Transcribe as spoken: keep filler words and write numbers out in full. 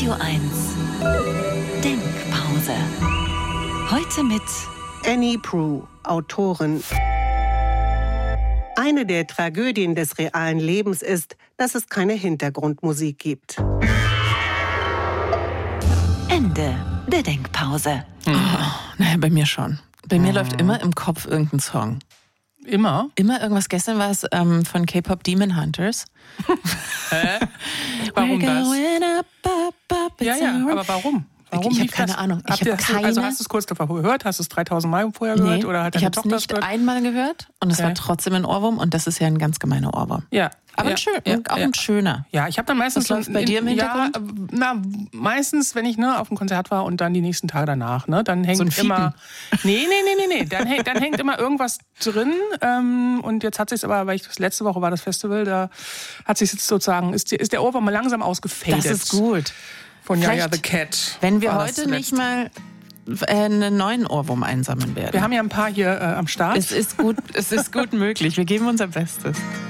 Radio eins Denkpause. Heute mit Annie Proulx, Autorin. Eine der Tragödien des realen Lebens ist, dass es keine Hintergrundmusik gibt. Ende der Denkpause. Oh, naja, bei mir schon. Bei mir oh. läuft immer im Kopf irgendein Song. Immer? Immer irgendwas. Gestern war es ähm, von K-Pop Demon Hunters. Hä? Warum das? Up, up, up, ja, ja, aber warum? Warum ich habe keine Ahnung. Ich hab keine... Also hast du es kurz davor gehört? Hast du es dreitausend Mal vorher gehört? Nee, oder hat ich deine habe es Tochter nicht gehört? einmal gehört und es ja. war trotzdem ein Ohrwurm und das ist ja ein ganz gemeiner Ohrwurm. Ja. Aber ja, ein schön, ja, auch ja. ein schöner. Ja, ich habe dann meistens... Was läuft bei dir im Hintergrund? Ja, na, meistens, wenn ich ne, auf dem Konzert war und dann die nächsten Tage danach, ne, dann hängt so ein immer... Nee, nee, nee, nee, nee. Dann, hängt, dann hängt immer irgendwas drin. Ähm, und jetzt hat sich aber, weil ich das letzte Woche war das Festival, da hat sich jetzt sozusagen, ist, ist der Ohrwurm mal langsam ausgefadet. Das ist gut. Von Jaja the Cat. Wenn wir heute nicht mal einen neuen Ohrwurm einsammeln werden. Wir haben ja ein paar hier äh, am Start. Es ist gut, es ist gut möglich. Wir geben unser Bestes.